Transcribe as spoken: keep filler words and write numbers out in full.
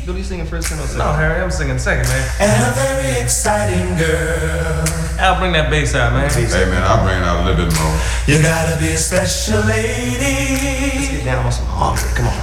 What are you singing first and second? No, Harry, I'm singing second, man. And a very exciting girl. Al, bring that bass out, man. Hey, man, I'll bring it out a little bit more. You gotta be a special lady. Let's get down on some harmony. Come on.